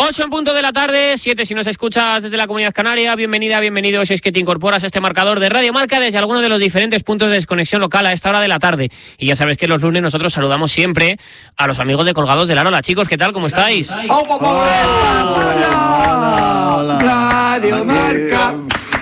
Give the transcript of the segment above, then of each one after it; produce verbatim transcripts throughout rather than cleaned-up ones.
ocho en punto de la tarde, siete si nos escuchas desde la Comunidad Canaria. Bienvenida, bienvenido si es que te incorporas a este marcador de Radio Marca desde alguno de los diferentes puntos de desconexión local a esta hora de la tarde. Y ya sabes que los lunes nosotros saludamos siempre a los amigos de Colgados del Aro. Hola chicos, ¿qué tal? ¿Cómo estáis? ¡Oh, papá! ¡Hola! ¡Hola! Radio Marca.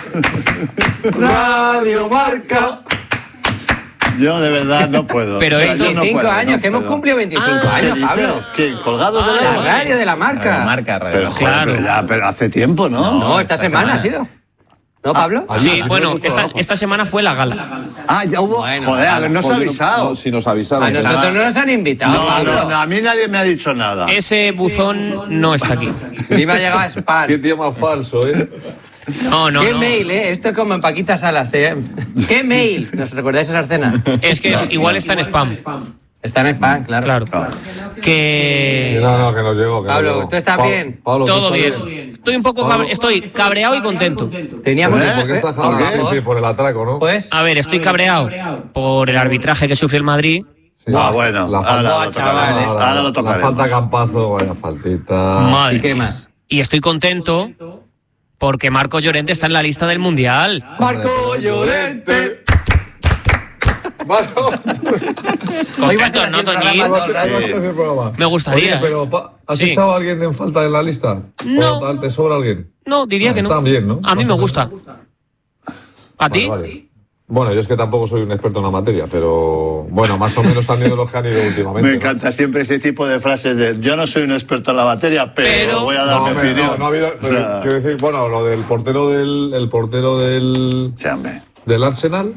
Radio Marca. Yo de verdad no puedo. Pero o sea, esto yo no veinticinco puedo, años, no que hemos puedo. cumplido veinticinco Ah, años, ¿Qué Pablo. dices? ¿Qué? ¿Colgados de La la marca? radio de la marca. Radio Marca, Radio Pero, Marca. joder, Claro. pero, ya, pero hace tiempo, ¿no? No, esta, semana, ha sido. ¿No, Pablo? Ah, Sí, ah, bueno, sí, esta, esta semana fue la gala. Ah, ya hubo. Bueno, joder, a ver, no se ha Joder, avisado. no, si nos avisaron. A nosotros no nos han invitado, No, Pablo. no, no, a mí nadie me ha dicho nada. Ese buzón no está aquí. Ni me ha llegado a spam. Qué tío más falso, ¿eh? No, no, ¿Qué no. mail, eh? Esto es como en Paquita Salas. te- ¿Qué mail? ¿Nos recordáis esa escena? Es que igual está en spam. Está en spam, claro. Claro. Que... No, no, que nos llegó. Que Pablo, nos llegó. ¿tú estás Pa- bien? Pablo, ¿tú Todo estás bien. Estoy un poco cabre- estoy cabreado y contento. Teníamos... ¿Eh? ¿Por qué estás ¿Por hablando? qué? Sí, sí, por el atraco, ¿no? Pues... A ver, estoy cabreado por el arbitraje que sufrió el Madrid. Sí. Ah, bueno, La ahora falta, lo Buah, tocaremos. chavales. Ahora lo la tocaremos. falta Campazo, vaya faltita. Madre ¿Y qué mía. más? Y estoy contento porque Marco Llorente está en la lista del Mundial. Marco Llorente. Marco. Hoy va a ser Contento, así ¿no, el programa, Toñín? todo el Va a rato. ser el programa. Me gustaría. Oye, pero pa- ¿has Sí. echado a alguien en falta en la lista? No. ¿O ¿Te sobra alguien? No, diría Ah, que no. están bien, ¿no? A mí Más me o menos. gusta. ¿A ti? Vale, vale. Bueno, yo es que tampoco soy un experto en la materia, pero bueno, más o menos han ido los que han ido últimamente. Me ¿no? encanta siempre ese tipo de frases de yo no soy un experto en la materia, pero, Pero- voy a dar No, mi hombre, opinión. no, no ha habido. O sea, Quiero decir, bueno, lo del portero del. El portero del. sí, hombre. del Arsenal.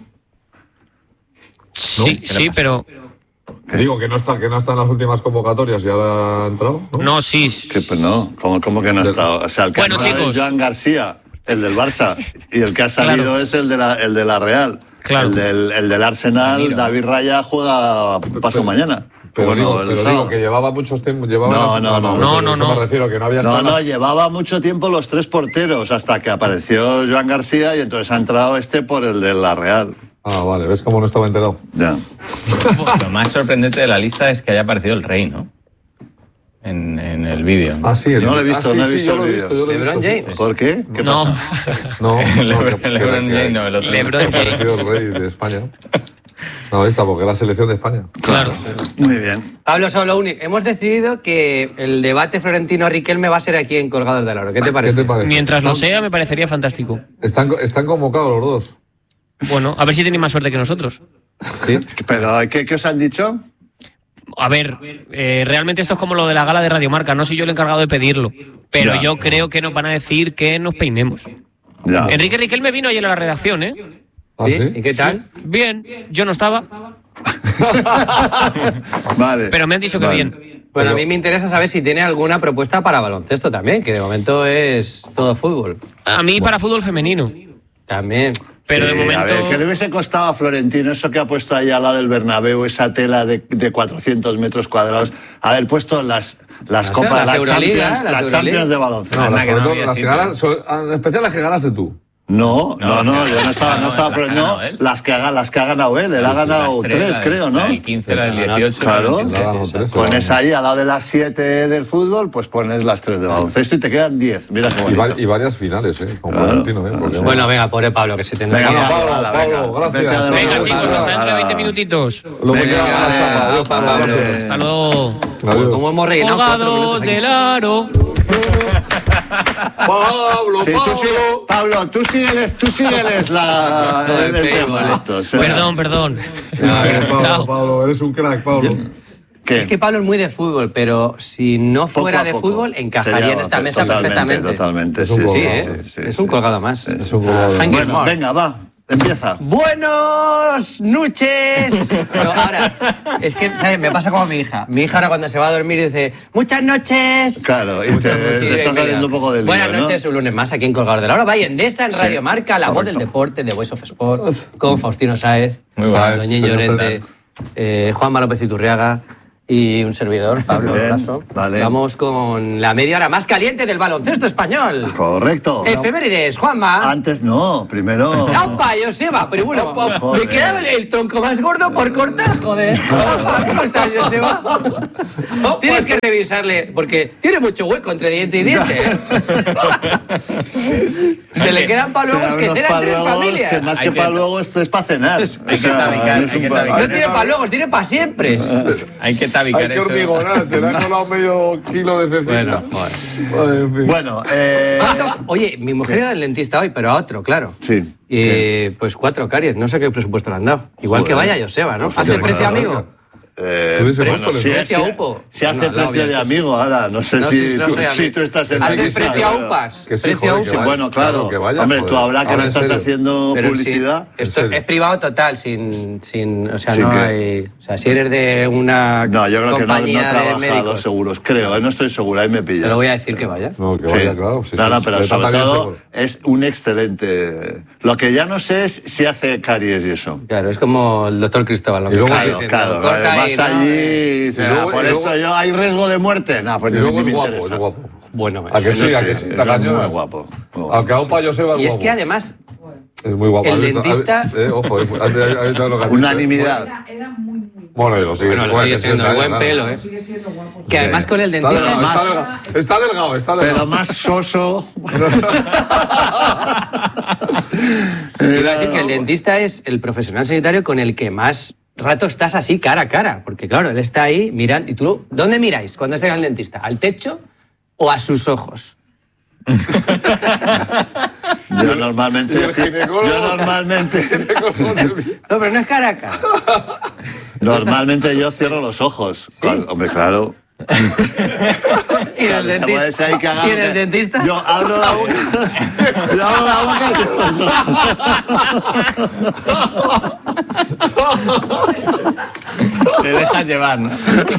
Sí, sí, pero... Digo que no está, que no está en las últimas convocatorias y ahora ha entrado. ¿no? No, sí. Que, pues no, ¿cómo, cómo que no ha estado? O sea, el que Bueno, ha entrado chicos. es Joan García, el del Barça, y el que ha salido Claro. es el de la, el de la Real. Claro. El del, el del Arsenal, David Raya juega paso mañana. Pero, Bueno, digo, el pero sábado. digo que llevaba muchos tiempos. Llevaba No, las- no, no. eso- No, no, eso no. me refiero, que no había No, estado. no, las- llevaba mucho tiempo los tres porteros hasta que apareció Joan García y entonces ha entrado este por el de la Real. Ah, vale, ¿ves cómo no estaba enterado? Ya. Lo más sorprendente de la lista es que haya aparecido el rey, ¿no? En, en el vídeo. Ah, sí, el- No lo he visto, ah, sí, no he sí, visto yo el lo he vídeo. visto, yo lo he LeBron visto. James. ¿Por qué? ¿Qué No. pasa? No, no, LeBron- que- LeBron que- James, no, el otro. LeBron que ha aparecido el rey de España. No, esta, porque es la selección de España. Claro. Muy bien. Pablo, solo único. Hemos decidido que el debate Florentino-Riquelme va a ser aquí en Colgados del Aro. ¿Qué te parece? ¿Qué te parece? Mientras lo sea, me parecería fantástico. Están, están convocados los dos. Bueno, a ver si tenéis más suerte que nosotros. ¿Sí? Pero, ¿qué, qué os han dicho? A ver, eh, realmente esto es como lo de la gala de Radio Marca. No soy yo el encargado de pedirlo. Pero Ya. yo creo que nos van a decir que nos peinemos. Ya. Enrique Riquelme vino ayer a la redacción, ¿eh? ¿Ah, ¿Sí? sí? ¿Y qué tal? Bien, yo no estaba, Vale. pero me han dicho que Vale. bien. Bueno, Pero- a mí me interesa saber si tiene alguna propuesta para baloncesto también, que de momento es todo fútbol. A mí para fútbol femenino. También. Pero Sí, de momento... A ver, ¿qué le hubiese costado a Florentino eso que ha puesto ahí al lado del Bernabéu, esa tela de, de cuatrocientos metros cuadrados, haber puesto las, las Las- copas, las las Euroliga, Champions, las las Euroliga. Champions de baloncesto? No, Anda, las, que sobre no todo había las que sitio. ganas, so- en especial las que ganaste tú. No, no, no, yo no estaba, no No, estaba las que ha Florentino, ganado él. las que haga, las que ha ganado él, él ha ganado Las tres, la del- creo, ¿no? La del quince, la del dieciocho. Claro. la del La ganó veintitrés, tres, exacto. Pones ahí al lado de las siete del fútbol, pues pones las tres de baloncesto y te quedan diez. Mira qué Y, bonito. va- y varias finales, ¿eh? Con Claro. Florentino, ¿eh? Porque, Bueno, venga, pobre Pablo, que se tendrá Venga, que ir. va, Pablo, hala, Pablo, venga. gracias. Vete a Venga, dormir. chicos, hasta dentro de Hala. veinte minutitos. Lo que Venga, queda para la vale, chapa. adiós, Adiós, Pablo. Pablo. Hasta luego. Adiós. ¿Cómo hemos rellenado cuatro Colgados minutos aquí? del Aro. Pablo, Sí, tú, Pablo. sigue- Pablo, tú sígueles, tú sígueles la, el, el tema esto. o sea, Perdón, perdón. Ay, Pablo, Chao. Pablo, eres un crack, Pablo. ¿qué? Es que Pablo es muy de fútbol, pero si no Poco fuera a de poco. fútbol, encajaría Sería en esta mesa totalmente, perfectamente. Totalmente, Es un sí, colgado. sí, Sí, ¿eh? sí, sí, es sí. un colgado más. Es un colgado. Thank you, Bueno, Mark. venga, va, empieza. Buenos noches. Pero ahora, es que, ¿sabes? Me pasa como mi hija. Mi hija ahora cuando se va a dormir dice, muchas noches. Claro, y te, Muchas noches. te Sí, estás venga. saliendo un poco del lío, Buenas ¿no? noches, un lunes más aquí en Colgador de la Hora. Vaya, Endesa en Radio Marca, la voz del Correcto. deporte de Voice of Sport, con Faustino Sáez, Muy buenas. Doñín señor Llorente, eh, Juanma López Iturriaga. Y un servidor, Pablo Bien, Lasso. vale. Vamos con la media hora más caliente del baloncesto español. Correcto. Efemérides, Juanma. Antes no, primero... ¡Opa, Joseba! Pero bueno, Joder. me quedaba el, el tronco más gordo por cortar, joder. Opa, ¿cómo estás, Joseba? Tienes que revisarle, porque tiene mucho hueco entre diente y diente. Se le quedan para luego que unos tienen tres paluegos familias. que más Hay que que- para luego esto es para cenar. Hay que tabicar, no es hay un que pa- tabicar. No tiene para luego, tiene para siempre. Hay que tabicar Hay que eso. hormigonar, se le ha colado medio kilo de cecina. Bueno, joder. Ay, en fin. Bueno, eh... Oye, mi mujer era el dentista hoy, pero a otro, claro. Sí. Y pues cuatro caries, no sé qué presupuesto le han dado. Igual que Joder. vaya Joseba, ¿no? Pues ¿Hace joder, precio claro, amigo? Eh, Tú dices, bueno, Móstoles, si, ¿no? si- Precio a UPO. si hace Bueno, al lado precio de bien. amigo, ahora, no sé No, si, si no tú, soy si amigo. tú estás en Hace la lista, precio a pero- UPAs. Que sí, Precio a joder, que Sí, UPAs. vaya. bueno, claro. Claro, que vaya, Hombre, joder. tú habrá que Ahora, no en estás serio. haciendo Pero publicidad. sí, esto serio. es privado total, sin, sin, o sea, Sí no que- hay, o sea, si eres de una No, yo creo que no, no compañía de trabaja médicos, los seguros. Creo, eh, no estoy seguro, ahí me pillas. te lo voy a decir que vaya. No, que Sí. vaya, claro. Sí, no, sí, no, sí. pero Le sobre trata bien todo seguro. es un excelente... Lo que ya no sé es si hace caries y eso. Claro, es como el doctor Cristóbal. Lo Y que luego- está Claro, diciendo. claro. Corta Vas ahí, ¿no? allí y dices, Y luego- "Ah, por y luego- esto yo, ¿hay riesgo de muerte? No, pues Y ni, luego ni es me guapo, interesa. es guapo. Bueno, ¿A que sí? Eso ¿A sí, que sí? es Está cañón. muy guapo. muy guapo. Aunque a Opa Joseba es y es guapo. que además, Es muy guapo. el ¿Has visto? dentista- ¿Has- eh, ojo, eh, has- has- has visto lo que has dicho? Unanimidad. Era, era muy, muy guapo. Bueno, y lo sigue, bueno, bueno, sigue que siendo sí, el buen claro. pelo, ¿eh? Sigue siendo guapo. Que además con el Está dentista delgado, más- está delgado. Está delgado, está Pero delgado. más soso. Iba a decir que el dentista es el profesional sanitario con el que más rato estás así cara a cara. Porque claro, él está ahí mirando. ¿Y tú dónde miráis cuando estáis al dentista? ¿Al techo o a sus ojos? Yo normalmente... Y el ginecólogo- Yo normalmente... No, pero no es cara a cara. Normalmente yo cierro los ojos. Cuando- hombre, claro. ¿Y en el Te dentista? puedes ahí cagar, ¿Y en el que- dentista? Yo abro la boca. Yo abro la boca y cierro los ojos. Te dejas llevar, ¿no?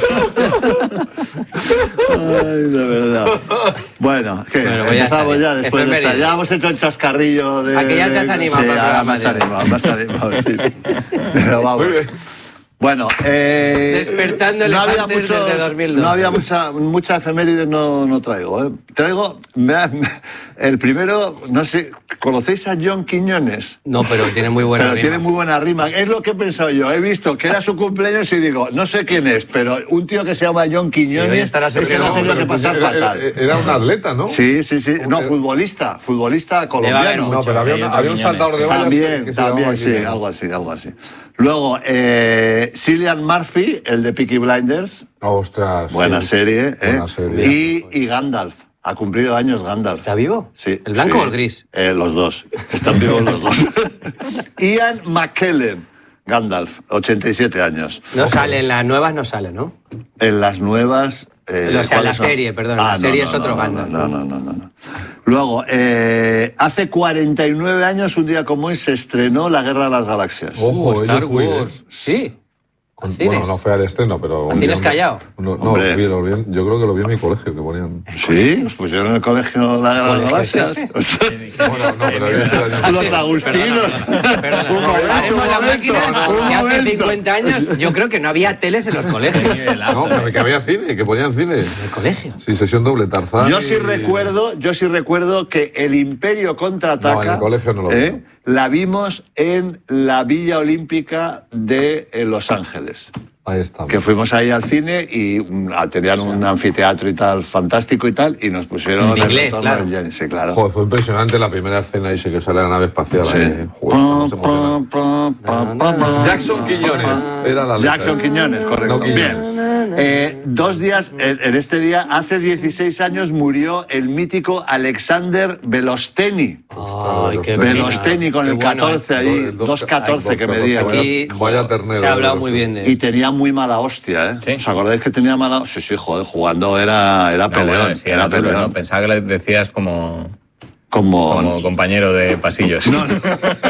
Ay, de verdad. Bueno, ¿qué? Bueno, pues ya Empezamos está ya bien. después de esta. Efemérides. Ya hemos hecho el chascarrillo de... ¿A que ya te has animado Sí, para el ya programa me has de hoy? animado, me has animado, sí, sí. Pero vamos. Muy bien. Bueno, eh, Despertando no había, elefantes muchos- desde dos mil doce. no había mucha, mucha efemérides, no, no traigo. ¿eh? Traigo, me ha- me- el primero, no sé, ¿conocéis a John Quiñones? No, pero tiene muy buena Pero rima. tiene muy buena rima. Es lo que he pensado yo. He visto que era su cumpleaños y digo, no sé quién es, pero un tío que se llama John hoy Quiñones, estará ese seguro. lo ha tenido que pasar era, fatal. era- era un atleta, ¿no? Sí, sí, sí. No, futbolista, futbolista haber colombiano. No, pero había, Sí, una- había un Quiñones. saltador de vallas También, que, que se también, llamaba sí, Quiñones. algo así, algo así. Luego, eh, Cillian Murphy, el de Peaky Blinders, Ostras. buena sí. serie, ¿eh? Buena serie. Y, y Gandalf, ha cumplido años Gandalf. ¿Está vivo? Sí. ¿El blanco sí. o el gris? Eh, los dos, están vivos los dos. Ian McKellen, Gandalf, ochenta y siete años. No sale, en las nuevas no sale, ¿no? En las nuevas... eh, O sea, ¿cuáles la son? serie, perdón, la serie es otro no, Gandalf. No, no, no, no, no. Luego, eh, hace cuarenta y nueve años, un día como hoy, se estrenó La Guerra de las Galaxias. Ojo, Uh, Star yo fui, Wars. ¿eh? Sí. Con- ¿A cines? bueno, no fue al estreno, pero... ¿A un cines día me- Callao? No, no Hombre. vi, lo vi en- yo creo que lo vi en mi colegio, que ponían... Sí, nos pusieron en el colegio La Guerra de las ¿Colegio es Galaxias. O sea, Bueno, no, pero yo ese año- los agustinos. Perdona, Un momento, haremos un la momento, máquina un que hace momento. cincuenta años yo creo que no había teles en los colegios. No, pero que había cine, que ponían cine. ¿En el colegio? Sí, sesión doble, Tarzán. Yo sí y- recuerdo, yo sí recuerdo que el Imperio contraataca. No, en el colegio no lo ¿eh? vi. La vimos en la Villa Olímpica de eh, Los Ángeles. Ahí está. Que fuimos ahí al cine y mm, ah, tenían un anfiteatro y tal, fantástico y tal, y nos pusieron En el inglés, retorno claro. del Jenny. Sí, claro. Joder, fue impresionante la primera escena ese que sale a la nave espacial. Sí. Ahí. Joder, cómo se emociona. Pa, pa, pa, pa. Jackson Quiñones era la letra. Jackson Quiñones, correcto. No Quiñones. Bien. Eh, dos días, en, en este día, hace dieciséis años murió el mítico Alexander Velosteni. Ay, qué Velosteni con Qué el bueno, catorce ¿eh? ahí, Dos- dos catorce dos que catorce. medía. Vaya- Aquí Vaya ternero. se ha hablado de muy bien de Y él. tenía muy mala hostia, ¿eh? ¿Sí? ¿Os acordáis que tenía mala hostia? Sí, sí, joder, jugando era, era No, peleón. bueno, sí, era era duro, peleón. no, pensaba que le decías como, Como... como compañero de pasillos. No, no.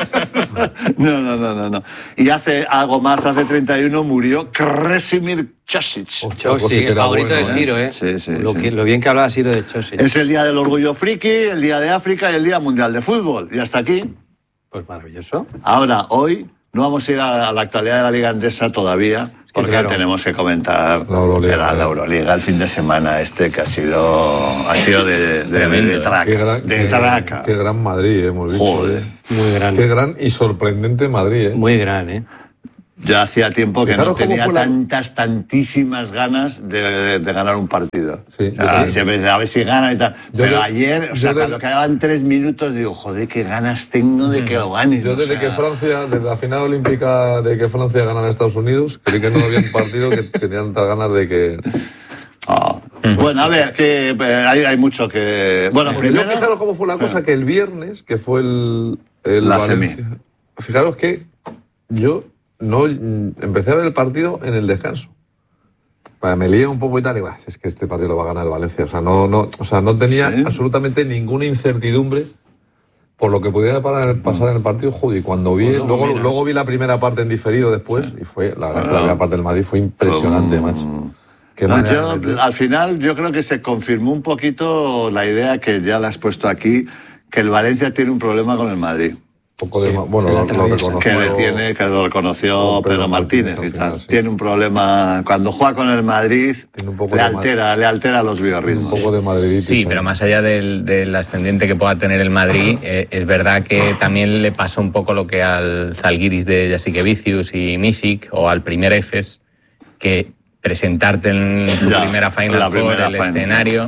no, no, no, no, no. Y hace algo más, hace treinta y uno murió Kresimir Čosić. Hostia, Oh, pues sí, sí que el era favorito bueno, de ¿eh? Siro, ¿eh? Sí, sí, lo, sí. que- lo bien que hablaba Siro de Chosic. Es el Día del Orgullo Friki, el Día de África y el Día Mundial de Fútbol. Y hasta aquí. Pues maravilloso. Ahora, hoy, no vamos a ir a la actualidad de la Liga Endesa todavía. Porque claro. tenemos que comentar La Euroliga, la, la eh. Euroliga el fin de semana este que ha sido ha sido de, de, de, de, traca, Qué gran, de qué- traca. qué gran Madrid, eh, hemos visto. Joder. eh. Muy grande. Qué gran y sorprendente Madrid, ¿eh? Muy grande, ¿eh? Yo hacía tiempo que Fijaros no cómo tenía fue la- tantas, tantísimas ganas de, de- de ganar un partido. Sí, O sea, yo sí. siempre, a ver si gana y tal. Yo Pero de- ayer, o yo sea, de- cuando quedaban tres minutos, digo, joder, qué ganas tengo de que lo ganen. Yo o desde sea. que Francia, desde la final olímpica de que Francia ganara a Estados Unidos, creí que no había un partido que tenía tantas ganas de que... Ah. Bueno, a ver, que eh, hay, hay mucho que... Bueno, Porque primero... yo fijaros cómo fue la cosa, que el viernes, que fue el, el La Valencia, fijaros que yo no empecé a ver el partido en el descanso. Vale, me lié un poco y tal, y digo, "Ah, es que este partido lo va a ganar el Valencia". O sea, no, no, o sea, no tenía ¿Sí? absolutamente ninguna incertidumbre por lo que pudiera para- pasar en el partido. Joder, y cuando vi, Bueno, luego, mira. luego vi la primera parte en diferido después, y fue, la verdad es que la primera parte del Madrid fue impresionante, Um, macho. Qué No, manera yo, de meter. al final, yo creo que se confirmó un poquito la idea que ya la has puesto aquí, que el Valencia tiene un problema con el Madrid. Un poco de ma- bueno, se la lo, lo atraviesa. reconoció. Que le tiene, que lo reconoció Pedro Pedro Martínez, Martínez y al tal. final, sí. Tiene un problema. Cuando juega con el Madrid, Tiene un poco le de ma- altera, le altera los Un biorritmos. poco de madriditis. Sí, ¿eh? pero más allá del, del ascendiente que pueda tener el Madrid, eh, es verdad que también le pasó un poco lo que al Zalgiris de Jasikevičius y Misic, o al primer Efes, que presentarte en tu Ya, primera en Final la Four, primera el Final. escenario,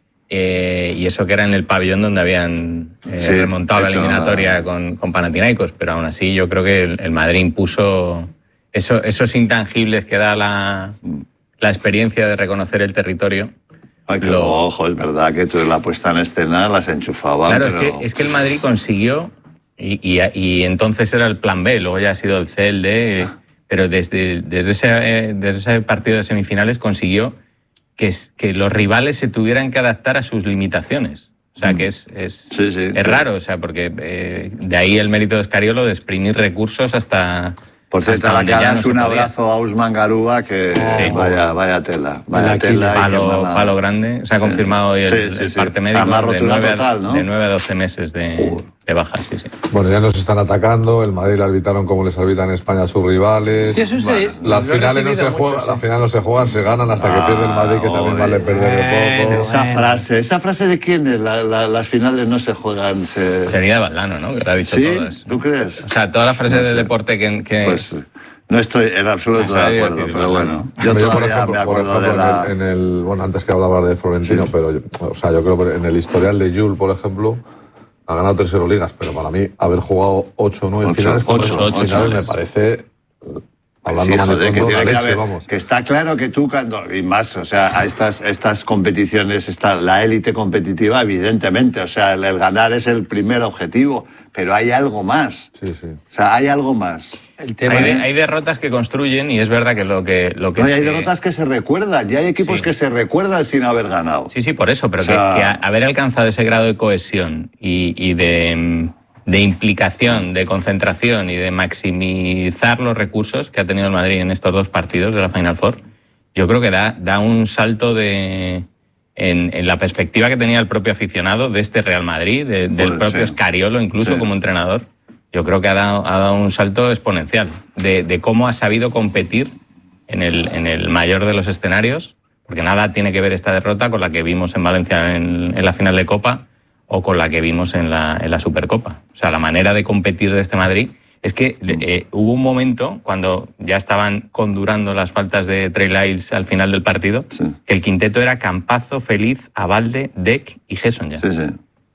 eh, y eso que era en el pabellón donde habían eh, Sí, remontado la hecho eliminatoria una- con, con Panathinaikos, pero aún así yo creo que el, el Madrid impuso eso, esos intangibles que da la, la experiencia de reconocer el territorio. Ay, que Lo- ojo, es verdad que tú la puesta en escena las enchufaban. Claro, pero... es, que, es que el Madrid consiguió, y, y, y entonces era el plan B, luego ya ha sido el C, el D, eh, pero desde, desde, ese, eh, desde ese partido de semifinales consiguió que, es- que los rivales se tuvieran que adaptar a sus limitaciones. O sea, que es, es, Sí, sí. es raro, o sea, porque eh, de ahí el mérito de Escariolo de exprimir recursos hasta... Por cierto, hasta la donde ya cara no es se un podía. abrazo a Usman Garúa, que Sí. vaya, vaya tela. Vaya Aquí, tela. y qué Palo, mala- palo grande, se ha confirmado hoy el, Sí, sí, el sí. parte médico Además, de rotura nueve, total, ¿no? de nueve a doce meses de, de baja, sí, sí. Bueno, ya nos están atacando, el Madrid le arbitraron como les arbitran en España a sus rivales. Sí, eso se- Las lo he finales no recibido se juegan, mucho, las sí. finales no se juegan, se ganan hasta que Ah, pierde el Madrid, que también joder. vale perder de Bueno, poco. Esa Bueno. frase, ¿esa frase de quién es? La- la- las finales no se juegan. Se... Sería de Valdano, ¿no? Que lo ha dicho ¿Sí? todas. ¿Tú crees? O sea, todas las frases No sé. del deporte que... que Pues no estoy en absoluto O sea, de iba a acuerdo, decir, pero bueno. bueno. Yo Hombre, por todavía ejemplo, me por acuerdo ejemplo, de la... en, el, en el- bueno, antes que hablabas de Florentino, pero yo, o sea, yo creo que en el historial de Jules, por ejemplo, ha ganado tres Euroligas, pero para mí haber jugado ocho o nueve Ocho, finales, con ocho, ocho ocho finales me finales. parece, eh, hablando Sí, mal joder, de que, pronto, tiene la que, leche, haber- vamos. que está claro que tú cuando, y más, o sea, a estas, estas competiciones, está la élite competitiva, evidentemente, o sea, el, el ganar es el primer objetivo, pero hay algo más. Sí, sí. O sea, hay algo más. El tema hay, de- es... hay derrotas que construyen y es verdad que lo que... Lo que No, y hay se- derrotas que se recuerdan, y hay equipos Sí. que se recuerdan sin haber ganado. Sí, sí, por eso, pero O sea- que, que a- haber alcanzado ese grado de cohesión y, y de, de implicación, de concentración y de maximizar los recursos que ha tenido el Madrid en estos dos partidos de la Final Four, yo creo que da, da un salto de... En, en la perspectiva que tenía el propio aficionado de este Real Madrid, de- del Joder, propio sí. Scariolo, incluso Sí. como entrenador, yo creo que ha dado, ha dado un salto exponencial de, de cómo ha sabido competir en el, en el mayor de los escenarios, porque nada tiene que ver esta derrota con la que vimos en Valencia en, en la final de Copa o con la que vimos en la, en la Supercopa. O sea, la manera de competir de este Madrid es que eh, hubo un momento cuando ya estaban condurando las faltas de Trey Lyles al final del partido, Sí. que el quinteto era Campazzo, Feliz, Abalde, Deck y Gesson ya. Sí, sí.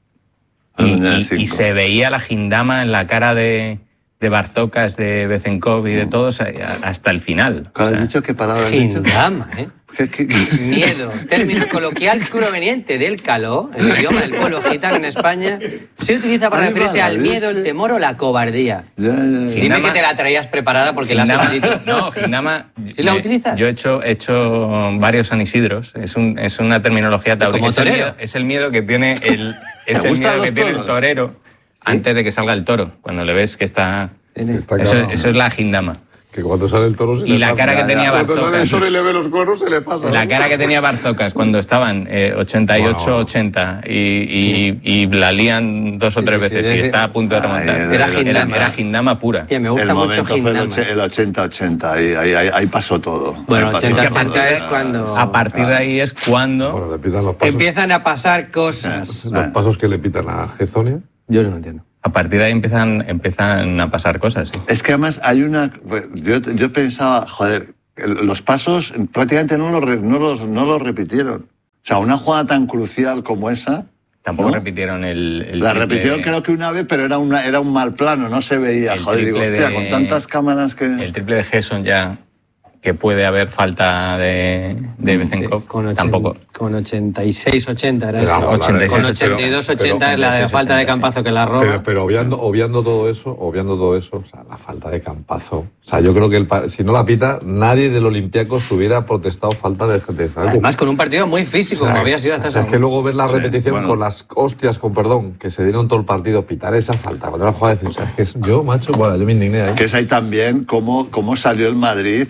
Y, Línea de y- y cinco. se veía la gindama en la cara de, de Barzocas, de Bezenkov y de todos a- hasta el final. ¿Cuál O has sea, dicho? ¿Qué palabra has dicho? Gindama, ¿eh? ¿Qué- qué- Miedo, término coloquial proveniente del caló, el idioma del pueblo gitano en España, se utiliza para Ahí va referirse la al miedo, el leche. temor o la cobardía. Ya, ya, ya. Dime Gindama- que te la traías preparada porque la has Gindama- escrito. No, Gindama. ¿Sí la me- utilizas? Yo he hecho, he hecho varios San Isidros. Es, un, es una terminología taurina. ¿Como Es el torero? miedo- Es el miedo que tiene el, es ¿Te el gustan miedo los que tiene el toros? torero antes de que salga el toro. Cuando le ves que está. Está Eso, claro. eso es la Gindama. Que cuando sale el toro se Y le la pasa. cara que Ya, tenía ya. Cuando sale el Barzocas. toro y le ve los cuernos se le pasa. La ¿no? cara que tenía Barzocas cuando estaban eh, ochenta y ocho Bueno, bueno. ochenta y, y, y la lían dos o Sí, tres sí, sí, veces sí, y sí. está a punto de remontar. Ay, Era era Gindama. Era Gindama pura. Hostia, me El gusta mucho momento fue el Gindama. och- el ochenta ochenta, ahí, ahí, ahí, ahí pasó todo. Bueno, Ahí pasó ochenta todo. ochenta es cuando A partir de ahí es cuando... Bueno, le pitan los pasos. empiezan a pasar cosas. Los pasos que le pitan a Gezonia. Yo no lo entiendo. A partir de ahí empiezan, empiezan a pasar cosas. ¿sí? Es que además hay una... Yo, yo pensaba, joder, el- los pasos prácticamente no los, re- no, los, no los repitieron. O sea, una jugada tan crucial como esa... Tampoco ¿no? repitieron el, el La triple- repitieron creo que una vez, pero era, una, era un mal plano, no se veía. El Joder, digo, triple hostia, de- con tantas cámaras que... El triple de Gerson ya, que puede haber falta de, de Bezenkov, Con ochenta, tampoco. Con ochenta y seis ochenta era Pero eso. vamos, ochenta y seis, Con ochenta y dos ochenta pero- es la de la falta de Campazo que la roba. Pero, pero obviando, obviando todo eso, obviando todo eso, o sea, la falta de Campazo. O sea, yo creo que el, pa- si no la pita, nadie del Olympiacos hubiera protestado falta de, de Zaku. Además, con un partido muy físico, O sea, como había sido hasta o sea, ese es que momento. luego ver la Sí, repetición bueno. con las hostias, con perdón, que se dieron todo el partido, pitar esa falta, cuando era jugada, decir, o sea, es que es- yo, macho, bueno, yo me indigné ahí. Que es ahí también cómo, cómo salió el Madrid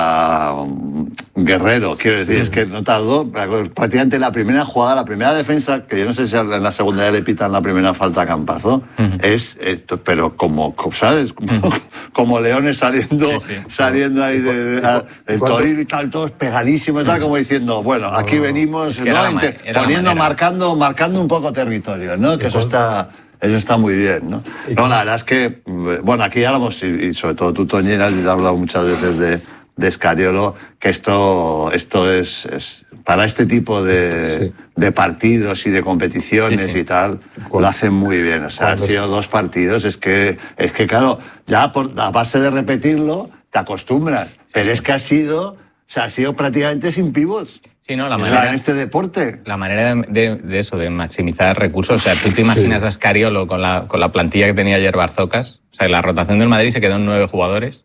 a um, Guerrero. Quiero decir, es que no tardó prácticamente la primera jugada, la primera defensa, que yo no sé si en la segunda ya le pitan la primera falta a Campazo, es esto, pero como, como, ¿sabes? Como, como leones saliendo, Sí, sí. saliendo ahí de, de- a- el cuánto- Toril y tal, todos pegadísimos, tal, como diciendo, bueno, aquí venimos, Es que era ¿no? la ma- Inte- era la poniendo, manera. marcando, marcando un poco territorio, ¿no? Que eso está... Eso está muy bien, ¿no? No, la verdad es que, bueno, aquí hablamos, y, y sobre todo tú, Toñera, has hablado muchas veces de, de Escariolo, que esto, esto es, es para este tipo de, Sí. de partidos y de competiciones Sí, sí. y tal, ¿Cuál? lo hacen muy bien. O sea, han ¿Cuándo? sido dos partidos, es que, es que claro, ya por, a base de repetirlo, te acostumbras. Pero es que ha sido, o sea, ha sido prácticamente sin pivots. Sí, no, la O sea, manera, en este deporte. la manera de, de- de eso, de maximizar recursos. O sea, tú te imaginas Sí. a Scariolo con la, con la plantilla que tenía ayer Barzocas. O sea, la rotación del Madrid se quedó en nueve jugadores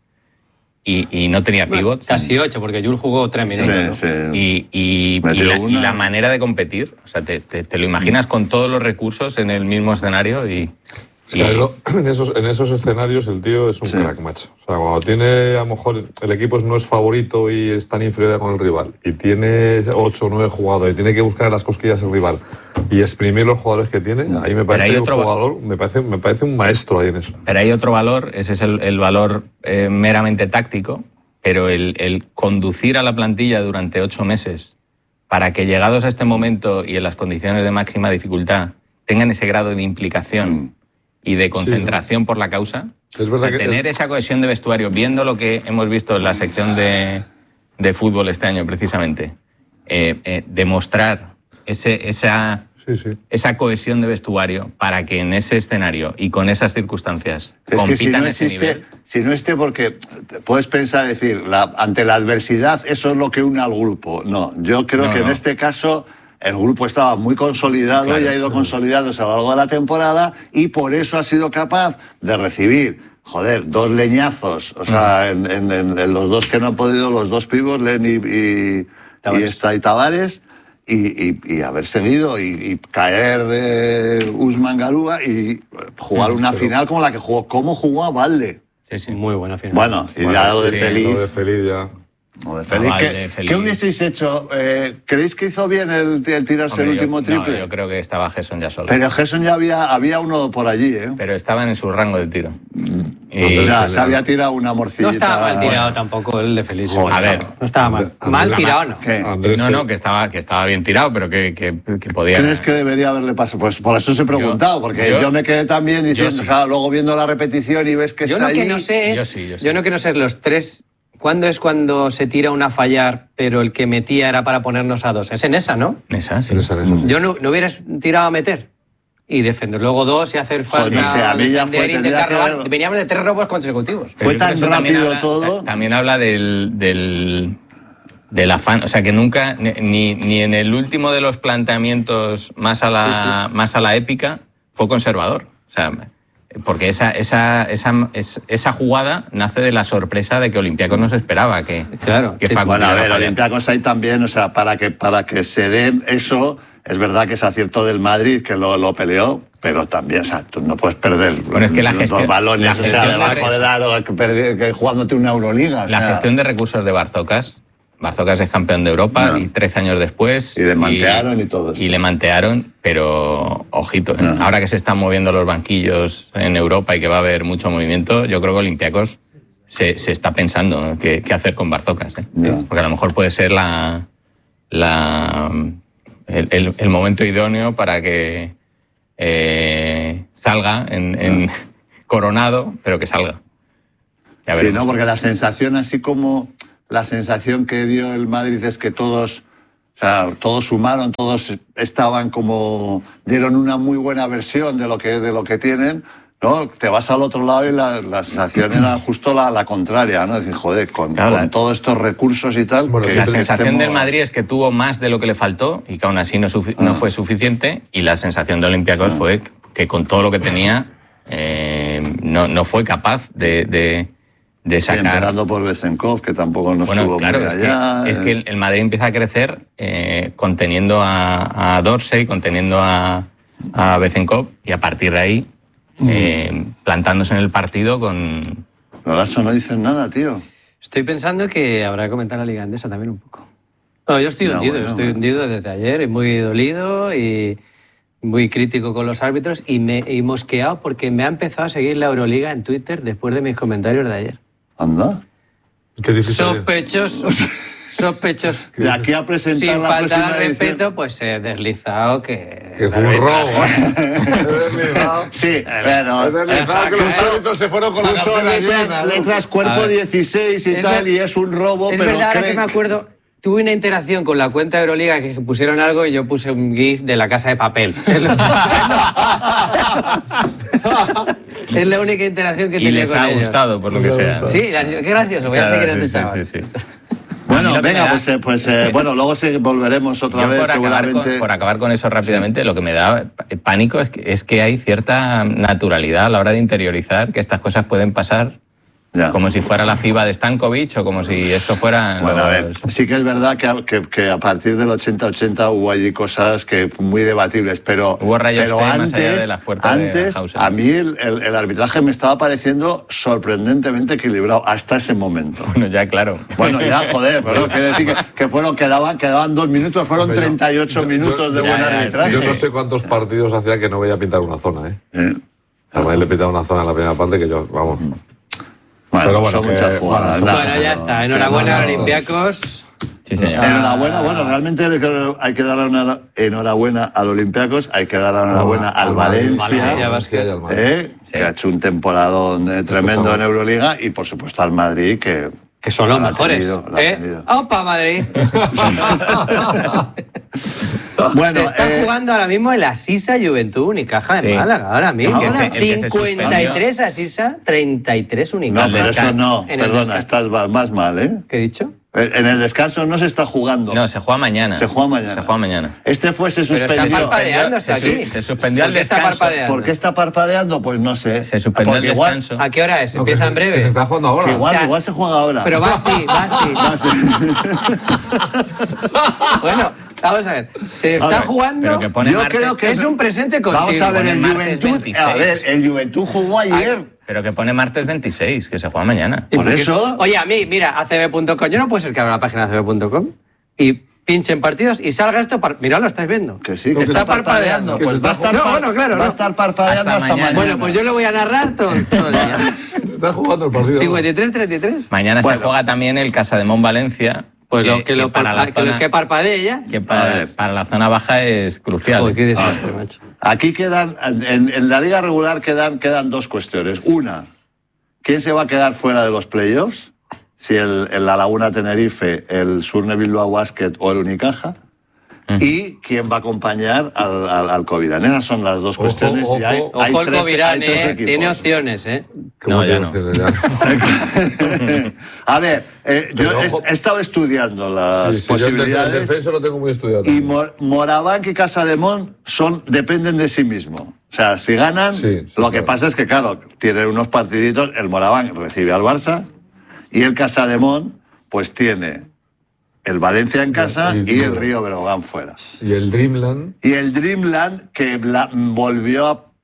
y, y no tenía Bueno, pivots. casi ocho, porque Jules jugó tres Sí, minutos. ¿no? sí. Y, y- Metió y la, y una. la manera de competir, o sea, te, te- te lo imaginas con todos los recursos en el mismo escenario y... Es que y- lo- en, esos, en esos escenarios el tío es un Sí. crack, macho. O sea, cuando tiene, a lo mejor, el equipo no es favorito y está en inferioridad con el rival, y tiene ocho o nueve jugadores, y tiene que buscar las cosquillas el rival, y exprimir los jugadores que tiene, ahí me parece hay un otro- jugador, me parece, me parece un maestro ahí en eso. Pero hay otro valor, ese es el, el valor eh, meramente táctico, pero el, el conducir a la plantilla durante ocho meses para que llegados a este momento y en las condiciones de máxima dificultad tengan ese grado de implicación y de concentración por la causa. Es verdad O sea, que tener es- esa cohesión de vestuario, viendo lo que hemos visto en la sección de, de fútbol este año precisamente, eh, eh, demostrar ese, esa... Sí, sí. esa cohesión de vestuario para que en ese escenario y con esas circunstancias Es que compitan si no a ese existe, nivel. si no existe porque te puedes pensar, decir, la, ante la adversidad eso es lo que une al grupo. No, yo creo No, que no. en este caso el grupo estaba muy consolidado Claro. y ha ido consolidándose a lo largo de la temporada y por eso ha sido capaz de recibir, joder, dos leñazos, o sea, en, en- en- en los dos que no han podido, los dos pibos, Len y, y, y, Tavares. esta, y Tavares, y, y- y haber seguido y, y caer eh, Usman Garúa y jugar una pero- final como la que jugó. ¿Cómo jugó a Valde? Sí, sí. Muy buena final. Bueno, y Bueno, ya lo de sí, Feliz. Lo de Feliz ya. Lo de Feliz. Ah, ¿Qué, Valde, Feliz. qué hubieseis hecho? Eh, ¿Creéis que hizo bien el, el tirarse Hombre, el último yo, triple? No, yo creo que estaba Gerson ya solo. Pero Gerson ya había, había uno por allí, ¿eh? Pero estaban en su rango de tiro. O Y, sea, se había tirado una morcillita. no estaba mal tirado tampoco el de Feliz. Joder, a a ver, ver. no estaba mal. Andrés- Mal Andrés- tirado no. ¿Qué? Andrés, no, no, que estaba, que estaba bien tirado, pero que, que, que podía... ¿Crees que debería haberle pasado? Pues por eso os he preguntado, porque yo, yo- me quedé también diciendo, yo sí. claro, luego viendo la repetición y ves que Yo está lo que allí. no sé es. Yo sí, yo sí. yo no quiero ser los tres. ¿Cuándo es cuando se tira una a fallar, pero el que metía era para ponernos a dos? Es en esa, ¿no? Esa, sí. en esa, en esa. Yo no, no hubieras tirado a meter y defender luego dos y hacer falta. Joder, no sé, a mí ya fue, defender, tendría intentar que robar. haber- Veníamos de tres robos consecutivos. Fue Pero tan eso también rápido habla- todo. ta- También habla del, del, del afán, o sea, que nunca, ni, ni en el último de los planteamientos más a la, más a la épica, fue conservador. O sea, porque esa, esa, esa, es- esa jugada nace de la sorpresa de que Olympiacos no se esperaba que, Claro, que sí. Facu Bueno, a tirara ver, fallar. Olympiacos ahí también, o sea, para que, para que se den eso, es verdad que es acierto del Madrid, que lo, lo peleó, pero también, o sea, tú no puedes perder Bueno, es que la los gestión- dos balones, la o sea, gestión debajo de- del aro, que perdi- que jugándote una Euroliga. o La sea, gestión de recursos de Barzocas. Barzocas es campeón de Europa No. y trece años después. Y le mantearon y todo esto. Y le mantearon, pero ojito, ¿eh? No. Ahora que se están moviendo los banquillos en Europa y que va a haber mucho movimiento, yo creo que Olympiacos se, se está pensando qué, qué hacer con Barzocas. ¿eh? Ya. Porque a lo mejor puede ser la, la el, el- el momento idóneo para que eh, salga en, en coronado, pero que salga. Ya sí, veremos. ¿no? Porque la sensación, así como la sensación que dio el Madrid es que todos, o sea, todos sumaron, todos estaban como, dieron una muy buena versión de lo que, de lo que tienen, ¿no? Te vas al otro lado y la, la sensación era justo la, la contraria, ¿no? Es decir, joder, con, Claro, con la- todos estos recursos y tal. Bueno, que sí, La Siempre sensación estemos- del Madrid es que tuvo más de lo que le faltó y que aún así no, sufi- Ah. no fue suficiente. Y la sensación de Olympiacos fue que con todo lo que tenía eh, no, no fue capaz de, de, de Sí, sacar. empezando por Besenkov, que tampoco nos Bueno, estuvo claro, muy es allá. que, es que el, el Madrid empieza a crecer eh, conteniendo a, a Dorsey, conteniendo a, a Bezenkov y a partir de ahí eh, plantándose en el partido con... Pero eso no dicen nada, tío. Estoy pensando que habrá que comentar la Liga Endesa también un poco. No, yo estoy Ya, hundido, bueno, estoy bueno. hundido desde ayer, y muy dolido y muy crítico con los árbitros y, me, y mosqueado porque me ha empezado a seguir la Euroliga en Twitter después de mis comentarios de ayer. Anda. Qué difícil. Sospechoso, sospechoso. De aquí a presentar Sin la faltar próxima al edición- respeto, pues he deslizado que... Que fue un robo, ¿eh? He deslizado. Sí, pero... He deslizado que los Puso- árbitros se fueron con la puso cartera letras, llena, ¿no? letras A cuerpo ver. dieciséis y Es tal, ver- y es un robo, Es pero verdad, ahora cree- que me acuerdo, tuve una interacción con la cuenta de Euroliga que pusieron algo y yo puse un GIF de la Casa de Papel. Es, lo- es la única interacción que Y tenía les con ha ellos. gustado, por lo que sea. Sí, las- qué gracioso, voy a Claro, seguir a sí, este sí, chaval. sí, sí. A Bueno, mí lo que me venga, da- pues, eh, pues eh, bueno, luego sí volveremos otra Yo vez, por acabar, seguramente. con, por acabar con eso rápidamente, lo que me da pánico es que, es que hay cierta naturalidad a la hora de interiorizar que estas cosas pueden pasar Ya. como si fuera la FIBA de Stankovic o como si esto fuera... Bueno, a ver, los- sí que es verdad que, a- que- que a partir del ochenta ochenta hubo allí cosas que muy debatibles, pero, Hubo rayos pero T más antes, allá de las puertas de antes Hauser. a mí el, el- el arbitraje me estaba pareciendo sorprendentemente equilibrado hasta ese momento. Bueno, ya, claro. Bueno, ya, joder, pero quiero decir que, que fueron, quedaban, quedaban dos minutos, fueron Hombre, yo- treinta y ocho yo- minutos de ya, buen ya, arbitraje. Yo no sé cuántos partidos hacía que no veía pintar una zona, ¿eh? Eh, Además, le he pintado una zona en la primera parte que yo, vamos. Bueno, Pero bueno, son que- muchas jugadas. bueno, nada, Bueno, ya pero- está. Enhorabuena, no, no, no. Olympiacos. Sí, señor. Enhorabuena, bueno, realmente hay que- hay que dar una enhorabuena al Olympiacos, hay que dar la enhorabuena al Valencia, Valencia, Valencia y al Madrid. eh, que ha hecho un temporadón eh, tremendo en Euroliga, y por supuesto al Madrid, que, Que son los lo ha mejores. tenido, lo ha ¿Eh? tenido. ¡Opa, Madrid! Bueno, se está eh, jugando ahora mismo el Asisa Juventud Unicaja de Sí. Málaga. Ahora mismo. El que se- el que se cincuenta y tres Asisa, treinta y tres no, Unicaja. pero eso no, En el perdona, descanso. estás va- más mal, ¿eh? ¿Qué he dicho? En el descanso no se está jugando. No, se juega mañana. Se juega mañana. Se juega mañana. Este fue, se Pero está suspendió. parpadeando hasta Se- aquí. se suspendió ¿Por al qué está descanso. parpadeando? ¿Por qué está parpadeando? Pues no sé. Se suspendió el Porque igual- descanso. ¿A qué hora es? No, que Empieza se- en breve. Que se está jugando ahora. que igual, O sea, igual se juega ahora. Pero va así, va así. Bueno, vamos a ver. Se está ver, jugando. pero que pone Yo martes- creo que es un presente continuo. Vamos a ver, Pone el martes Juventud. veintiséis. A ver, el Juventud jugó ayer. Pero que pone martes veintiséis, que se juega mañana. ¿Y Por qué? eso- Oye, a mí, mira, a c b punto com. Yo no puedo ser que abra la página de a c b punto com y pinchen partidos y salga esto. Par... Mirad, lo estáis viendo. Que sí, que Lo está, parpadeando. Que Pues se va a está estar, No, par- bueno, claro, va a no. estar parpadeando Hasta hasta, mañana. mañana. Bueno, pues yo lo voy a narrar todo, todo el día. Se está jugando el partido. cincuenta y tres treinta y tres. Mañana Bueno. se juega también el Casademont Valencia. Pues lo que, lo para parpa- la que, lo zona, que parpadee ya. que A para, ver. para la zona baja es crucial. Joder, qué desastre, macho. Aquí quedan, en, en la liga regular quedan, quedan dos cuestiones. Una, ¿quién se va a quedar fuera de los playoffs? Si el, el La Laguna Tenerife, el Surne Bilbao Basket o el Unicaja. ¿Y quién va a acompañar al, al, al Covirán? Esas son las dos Ojo, cuestiones. y hay, ojo. hay Ojo el tres- Covirán, hay tres eh. equipos. Tiene opciones, eh. ¿Cómo No, ya que no. opciones? Ya. A ver, eh, yo Pero he, ojo. he estado estudiando las Sí, sí, yo el posibilidades. defen- el defenso lo tengo muy estudiado. Y también. Mor- Morabanc y Casademont son, dependen de sí mismo. O sea, si ganan, Sí, sí, lo que claro. pasa es que, claro, tienen unos partiditos. El Morabanc recibe al Barça y el Casademont, pues tiene el Valencia en casa Y- y el Río Breogán fuera. Y el Dreamland. Y el Dreamland, que la- volvió a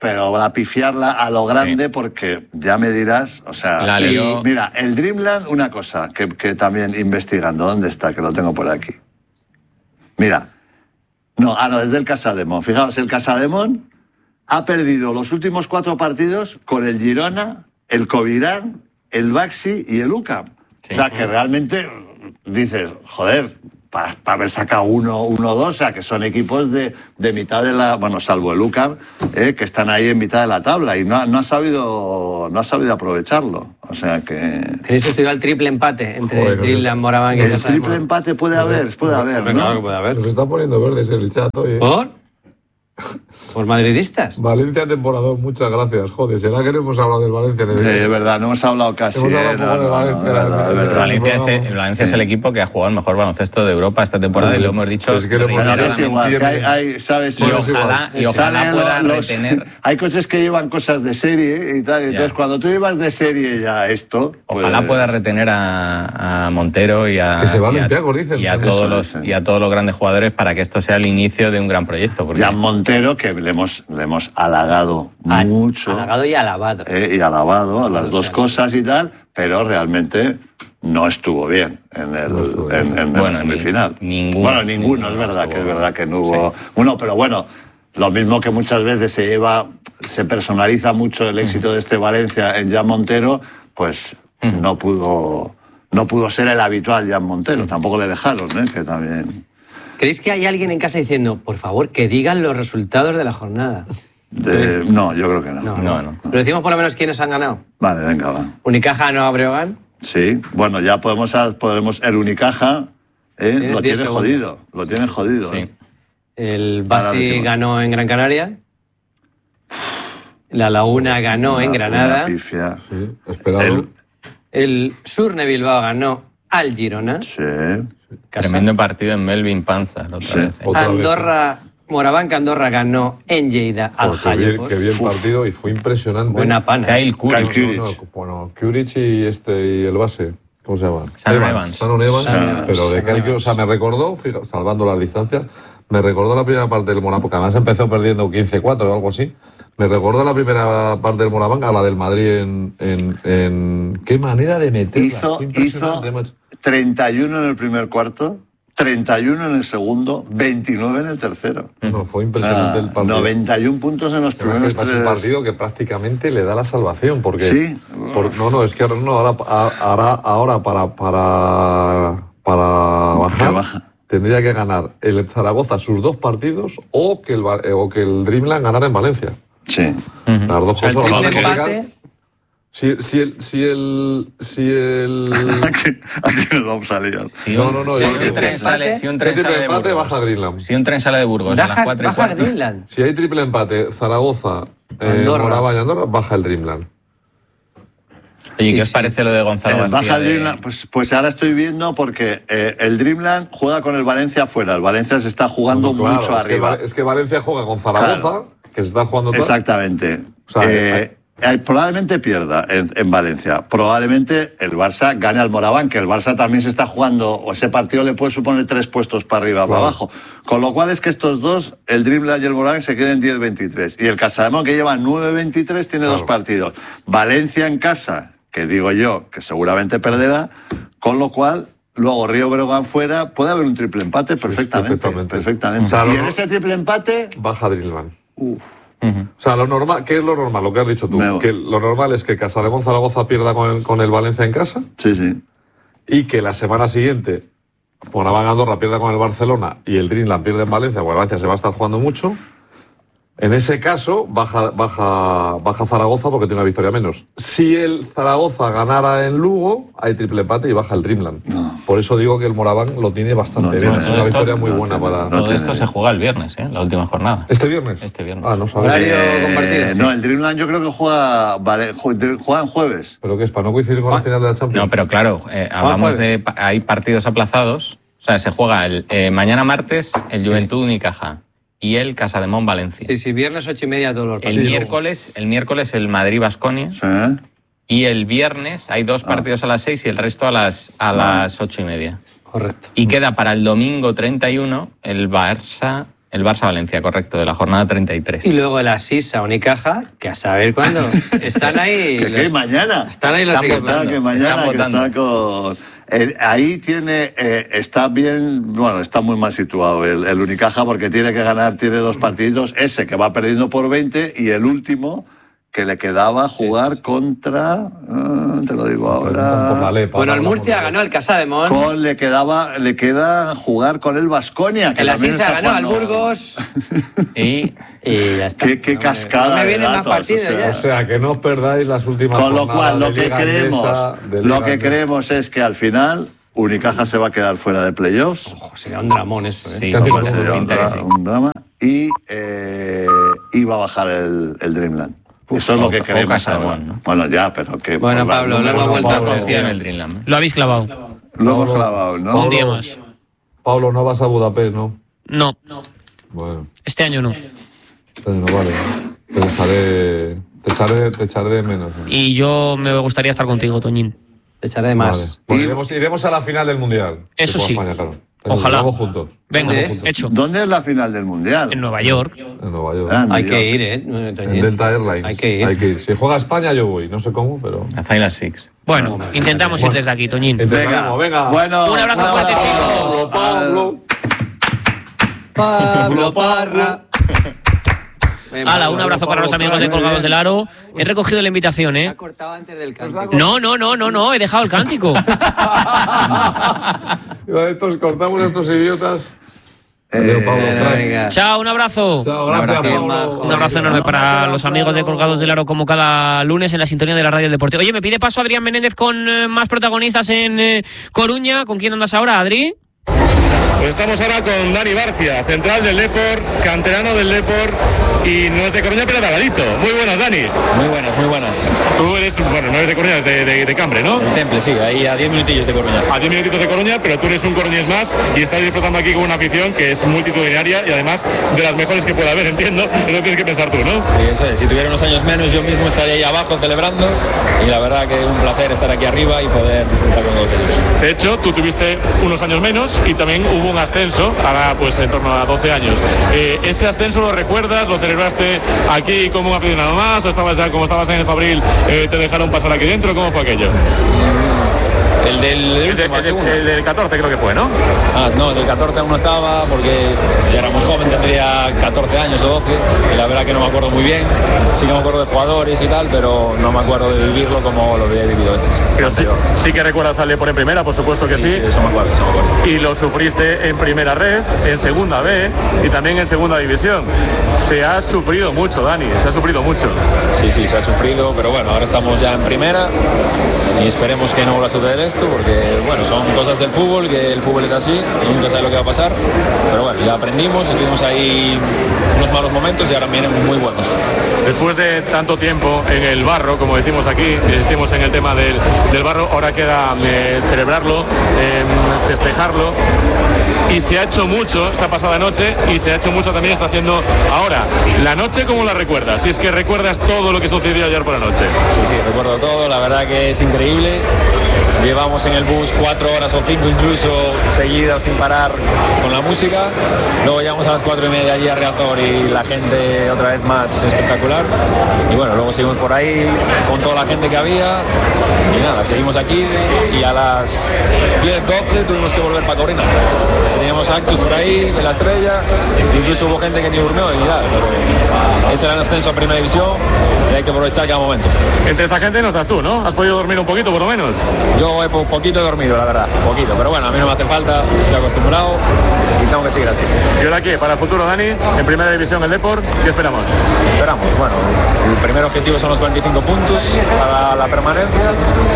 pero la pifiarla a lo grande Sí. porque ya me dirás, o sea, La el- lió. mira, el Dreamland, una cosa que, que también investigando, ¿dónde está? Que lo tengo por aquí. Mira, no, ah, no, es del Casademón. Fijaos, el Casademón ha perdido los últimos cuatro partidos con el Girona, el Covirán, el Baxi y el U C A M. Sí. O sea, que realmente dices, joder, para haber sacado uno, uno, dos, o sea, que son equipos de, de mitad de la, bueno, salvo el U C A M, eh, que están ahí en mitad de la tabla y no, ha- no ha sabido, no ha sabido aprovecharlo. O sea que Tenéis estudiado el triple empate entre Joder, no sé. Dreamland, Moraván y el Casa de triple Mon. empate puede haber, puede haber, Claro que ¿no? puede haber. Nos está poniendo verdes el chat hoy. ¿eh? ¿Por? ¿Por madridistas? Valencia temporador, muchas gracias. Joder, ¿será que no hemos hablado del Valencia en el Sí, vídeo? es verdad, no hemos hablado casi. Hemos hablado eh, un poco no, de no, no, Valencia, es verdad, es el verdad. El Valencia, es, programa. el Valencia es el equipo que ha jugado el mejor baloncesto de Europa esta temporada y lo hemos dicho Es que lo hemos Bueno, dicho es igual, que hay, hay, ¿sabes? Y Bueno, es ojalá, igual. y ojalá Salen pueda los- retener. Hay coches que llevan cosas de serie y tal. y entonces, Ya. cuando tú llevas de serie ya esto. Ojalá pues, pueda retener a, a Montero y a, Que se va a y a- Olympiacos, dicen. y a Eso todos los dicen. y a todos los grandes jugadores para que esto sea el inicio de un gran proyecto. Porque Jan Montero, que le hemos, le hemos halagado Ah, mucho. Halagado y alabado. eh, y alabado, las dos sí, sí. cosas y tal, pero realmente no estuvo bien en, el, No estuvo bien. en, en Bueno, la semifinal. ni- ninguno. Bueno, ninguno, es Ninguno verdad, estuvo que es bien. verdad que no hubo. Uno, pero bueno, lo mismo que muchas veces se lleva, se personaliza mucho el éxito de este Valencia en Jan Montero, pues no pudo, no pudo ser el habitual Jan Montero, tampoco le dejaron, ¿eh? Que también. ¿Creéis que hay alguien en casa diciendo, por favor, que digan los resultados de la jornada? de- no, yo creo que no. No, no. Pero decimos por lo menos quiénes han ganado. Vale, venga, va. Unicaja no Breogán. Sí, bueno, ya podemos, podemos el Unicaja, ¿eh? Tienes lo diez tiene segundos. jodido, lo tiene jodido. Sí. ¿eh? El Ahora Basi decimos. ganó en Gran Canaria. La Laguna ganó en Una- Granada. una pifia. Sí, esperado. El- El Surne Bilbao ganó al Girona. Sí. Casa. Tremendo partido en Melvin Panza la otra Sí. vez. ¿eh? Otra vez. Andorra, Morabanca Andorra ganó en Lleida al Joder, qué bien, Jayos. qué bien partido y fue impresionante. Buena pana. Kyle Kuric. Kyle No, Kuric. no, bueno, Kuric y este y el base, ¿cómo se llama? Shannon Evans. Shannon Evans, Shannon Evans. pero de Shannon Kyle Kuric, o sea, me recordó, fija- salvando las distancias, me recordó la primera parte del Monaco, que además empezó perdiendo quince cuatro o algo así. Me recordó la primera parte del Morabanca a la del Madrid en, en, en- qué manera de meterla. Hizo, fue hizo impresionante, macho. treinta y uno en el primer cuarto, treinta y uno en el segundo, veintinueve en el tercero. No, fue O impresionante sea, el partido. noventa y uno puntos en los Además que primeros es más tres. un partido que prácticamente le da la salvación, porque... Sí. por- no, no, es que ahora, no, ahora, ahora, ahora para, para, para bajar baja. tendría que ganar el Zaragoza sus dos partidos o que el, Va- eh, o que el Dreamland ganara en Valencia. Sí. Las dos O sea, el cosas van a triple complicar. empate. Si, si el... Si el, si el Aquí, aquí nos vamos a liar. Si No, un- no, no, si yo un creo que tren empate- sale, si un si tren hay triple sale de empate, Burgos, baja Greenland. si un tren sale de Burgos a las Baja, cuatro y baja cuarto, Greenland. Si hay triple empate, Zaragoza, eh, Andorra. Morava y Andorra, baja el Dreamland. Oye, ¿qué os sí. parece lo de Gonzalo Eh, García? baja el de- Dreamland, pues, pues ahora estoy viendo porque eh, el Dreamland juega con el Valencia afuera. El Valencia se está jugando Claro, mucho es que, arriba. Val- es que Valencia juega con Zaragoza, Claro. que se está jugando todo. Exactamente. O sea, Eh, eh, probablemente pierda en, en Valencia. Probablemente el Barça gane al Moraván, que el Barça también se está jugando, o ese partido le puede suponer tres puestos para arriba o para Claro. abajo. Con lo cual es que estos dos, el Dreamland y el Moraván, se queden diez veintitrés. Y el Casademón, que lleva nueve veintitrés, tiene Claro. dos partidos. Valencia en casa, que digo yo que seguramente perderá, con lo cual... Luego Río Breogán fuera, puede haber un triple empate perfectamente. perfectamente. perfectamente. O sea, y lo en no- ese triple empate, Baja Dreamland. uf, Ujú. O sea, lo normal, ¿qué es lo normal? Lo que has dicho tú. Me voy. Que lo normal es que Casademón Zaragoza pierda con el, con el Valencia en casa sí, sí. y que la semana siguiente Moraván Andorra pierda con el Barcelona y el Dreamland pierde en Valencia, porque Valencia se va a estar jugando mucho. En ese caso, baja, baja, baja Zaragoza porque tiene una victoria menos. Si el Zaragoza ganara en Lugo, hay triple empate y baja el Dreamland. Por eso digo que el Moraván lo tiene bastante No bien. tiene- Es todo una esto- victoria muy no buena tiene- para... no Todo tiene- esto se juega el viernes, ¿eh? La última jornada. ¿Este viernes? Este viernes. Ah, no sabía. Horario compartido. Eh, sí. no, el Dreamland yo creo que juega, vale, ju- juega en jueves. ¿Pero qué es? ¿Para no coincidir con la Juan- final de la Champions? No, pero claro, eh, hablamos de... pa- Hay partidos aplazados. O sea, se juega el eh, mañana martes el Juventud Unicaja y el Casademón Valencia. Sí, sí, viernes ocho y media todos los El partidos. miércoles, el miércoles el Madrid Baskonia Sí. y el viernes hay dos partidos a las seis y el resto a las a las ocho y media. Correcto. Y queda para el domingo treinta y uno el Barça El Barça-Valencia, correcto, de la jornada treinta y tres. Y luego el Asís a Unicaja, que a saber cuándo. Están ahí. Que, que mañana. Están ahí los Están equipos. votando. Que mañana Están que está con... Eh, ahí tiene, eh, está bien, bueno, está muy mal situado el, el Unicaja porque tiene que ganar, tiene dos partidos, ese que va perdiendo por veinte y el último que le quedaba jugar sí, sí, sí. contra, uh, te lo digo ahora. La Lepa, bueno, el no, Murcia ganó el Casademón. Con, le quedaba, le queda jugar con el Baskonia. El Asisa ganó al Burgos. y, y ya está. Qué, qué no cascada. Me, no me vienen datos, más partidos o sea, ya. O sea, que no os perdáis las últimas con lo cual, lo de que Liga creemos, Andesa, lo que creemos es que al final Unicaja se va a quedar fuera de playoffs. Ojo, sería un dramón eso, ¿eh? Sí, Casi como como se Sería un, pinta que dra- sí. un drama. Y, eh, y va a bajar el, el Dreamland. Eso es lo que o- queremos o Casademón, ahora. ¿no? Bueno, ya, pero que... Bueno, por la- Pablo, le números hemos no vuelto a Pablo. Confío en confiar. el Dreamland. Lo habéis clavado. Lo hemos Pablo. clavado, ¿no? Un día más. Pablo, no vas a Budapest, ¿no? No, Bueno, este año no. entonces no vale. Te dejaré, te echaré, te echaré de menos. ¿no? Y yo me gustaría estar contigo, Toñín. Te echaré de más. Vale. Bueno, iremos, iremos a la final del Mundial. Eso Que juega sí. España, claro. Ojalá. Vamos juntos. Venga, ¿Dónde Vamos es? juntos. hecho. ¿Dónde es la final del Mundial? En Nueva York. En Nueva York. Ah, Hay New que York. ir, ¿eh? En Delta Airlines. Hay que ir. Hay que ir. Si juega España, yo voy. No sé cómo, pero. A Final Six. Bueno, intentamos ir Bueno. desde aquí, Toñín. Intentaremos, venga. Bueno, Un abrazo fuerte, Pablo, Pablo. Pablo Parra. Hala, un abrazo para los amigos de Colgados del Aro. He recogido la invitación, Se ha ¿eh? cortado antes del cántico. No, no, no, no, no, he dejado el cántico. Estos cortamos a estos idiotas. Eh, Adiós, Pablo, crack. venga. Chao, un abrazo. Chao, gracias, abrazo. Pablo. Un abrazo enorme para los amigos de Colgados del Aro, como cada lunes en la sintonía de la radio deportiva. Oye, me pide paso Adrián Menéndez con eh, más protagonistas en eh, Coruña. ¿Con quién andas ahora, Adri? Pues estamos ahora con Dani Barcia, central del Depor, canterano del Depor, y no es de Coruña, pero de Agadito. Muy buenas, Dani. Muy buenas, muy buenas. Tú eres, bueno, no eres de Coruña, es de, de, de Cambre, ¿no? El Temple, sí, ahí a diez minutillos de Coruña. A diez minutitos de Coruña, pero tú eres un coruñés más y estás disfrutando aquí con una afición que es multitudinaria y además de las mejores que puede haber, entiendo. Eso tienes que pensar tú, ¿no? Sí, eso es. Si tuviera unos años menos, yo mismo estaría ahí abajo celebrando, y la verdad que un placer estar aquí arriba y poder disfrutar con todos ellos. De hecho, tú tuviste unos años menos y también hubo un ascenso, ahora pues en torno a doce años. Eh, ¿Ese ascenso lo recuerdas? ¿Lo celebraste aquí como un aficionado más? ¿O estabas ya, como estabas en el Fabril, eh, te dejaron pasar aquí dentro? ¿Cómo fue aquello? El del El, de- último, el de- segundo. el del catorce creo que fue, ¿no? Ah, no, del catorce aún no estaba porque ya era muy joven, tendría catorce años o doce, y la verdad que no me acuerdo muy bien. Sí que me acuerdo de jugadores y tal, pero no me acuerdo de vivirlo como lo había vivido este. Pero sí, anterior. sí que recuerdas al Depor en primera, por supuesto que Sí, sí. sí, eso me acuerdo, eso me acuerdo. Y lo sufriste en primera red, en segunda B y también en segunda división. Se ha sufrido mucho, Dani, se ha sufrido mucho. Sí, sí, se ha sufrido, pero bueno, ahora estamos ya en primera y esperemos que no vuelva a suceder esto, porque bueno, son cosas del fútbol, que el fútbol es así, nunca sabe lo que va a pasar, pero bueno, ya aprendimos, estuvimos ahí unos malos momentos y ahora vienen muy buenos. Después de tanto tiempo en el barro, como decimos aquí, insistimos en el tema del, del barro, ahora queda eh, celebrarlo, eh, festejarlo. Y se ha hecho mucho esta pasada noche y se ha hecho mucho también está haciendo ahora. La noche, ¿cómo la recuerdas? Si es que recuerdas todo lo que sucedió ayer por la noche. Sí, sí, recuerdo todo, la verdad que es increíble. Llevamos en el bus cuatro horas o cinco incluso seguidas sin parar con la música. Luego llegamos a las cuatro y media allí a Riazor y la gente otra vez más espectacular. Y bueno, luego seguimos por ahí con toda la gente que había. Y nada, seguimos aquí y a las diez, doce tuvimos que volver para Corina. Teníamos actos por ahí de la Estrella, incluso hubo gente que ni durmió y nada, pero ese era el ascenso a Primera División y hay que aprovechar cada momento. Entre esa gente no estás tú, ¿no? ¿Has podido dormir un poquito por lo menos? Yo he po- poquito he dormido, la verdad, poquito, pero bueno, a mí no me hace falta, estoy acostumbrado y tengo que seguir así. ¿Y ahora qué? Para el futuro, Dani, en primera división el Depor, ¿qué esperamos? Esperamos, bueno, el primer objetivo son los cuarenta y cinco puntos para la permanencia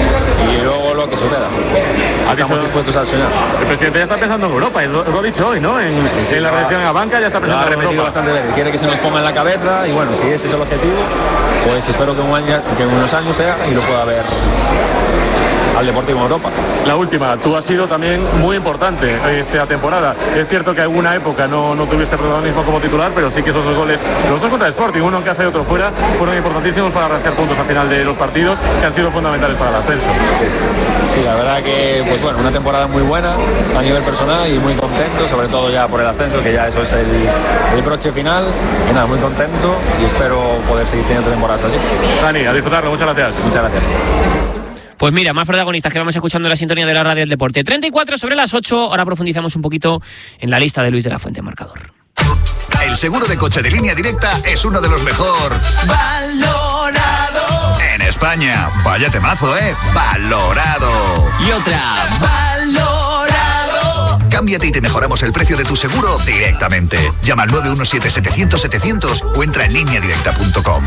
y luego lo que suceda. Estamos dicho- dispuestos a soñar. El presidente ya está pensando en Europa, os lo, os lo ha dicho hoy, ¿no? En, en la reacción a la banca ya está Lo ha pensando en repetido Europa. bastante veces, quiere que se nos ponga en la cabeza y bueno, si ese es el objetivo, pues espero que, un año, que en unos años sea y lo pueda ver al Deportivo en Europa. La última, tú has sido también muy importante esta temporada. Es cierto que en alguna época no, no tuviste protagonismo como titular, pero sí que esos dos goles, los dos contra el Sporting, uno en casa y otro fuera, fueron importantísimos para rascar puntos al final de los partidos, que han sido fundamentales para el ascenso. Sí, la verdad que, pues bueno, una temporada muy buena a nivel personal y muy contento, sobre todo ya por el ascenso, que ya eso es el, el broche final. Y nada, muy contento y espero poder seguir teniendo temporadas así. Dani, a disfrutarlo, muchas gracias. Muchas gracias. Pues mira, más protagonistas que vamos escuchando en la sintonía de la radio del deporte. treinta y cuatro sobre las ocho, ahora profundizamos un poquito en la lista de Luis de la Fuente, marcador. El seguro de coche de Línea Directa es uno de los mejor valorado en España. Vaya temazo, ¿eh? Valorado. Y otra, valorado. Cámbiate y te mejoramos el precio de tu seguro directamente. Llama al nueve uno siete, setecientos, setecientos o entra en línea directa punto com.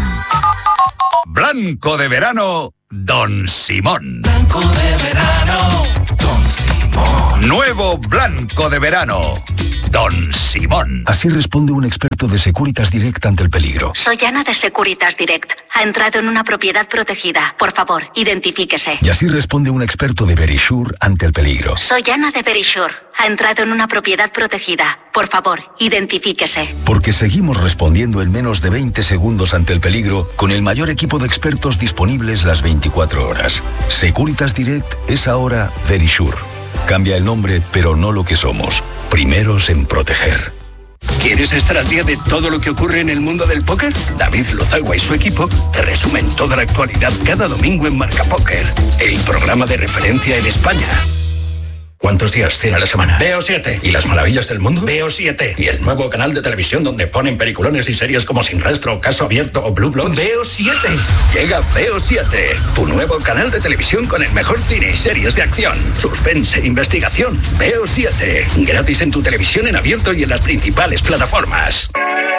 Blanco de verano, Don Simón. Blanco de verano, Don Simón. Nuevo Blanco de verano, Don Simón. Así responde un experto de Securitas Direct ante el peligro. Soy Ana de Securitas Direct. Ha entrado en una propiedad protegida. Por favor, identifíquese. Y así responde un experto de Verisure ante el peligro. Soy Ana de Verisure. Ha entrado en una propiedad protegida. Por favor, identifíquese. Porque seguimos respondiendo en menos de veinte segundos ante el peligro con el mayor equipo de expertos disponibles las veinticuatro horas. Securitas Direct es ahora Verisure. Cambia el nombre, pero no lo que somos. Primeros en proteger. ¿Quieres estar al día de todo lo que ocurre en el mundo del póker? David Lozagua y su equipo te resumen toda la actualidad cada domingo en Marca Póker, el programa de referencia en España. ¿Cuántos días tiene la semana? Veo siete. ¿Y las maravillas del mundo? Veo siete. ¿Y el nuevo canal de televisión donde ponen peliculones y series como Sin Rastro, Caso Abierto o Blue Bloods? Veo siete. Llega Veo siete, tu nuevo canal de televisión con el mejor cine y series de acción, suspense e investigación. Veo siete. Gratis en tu televisión en abierto y en las principales plataformas.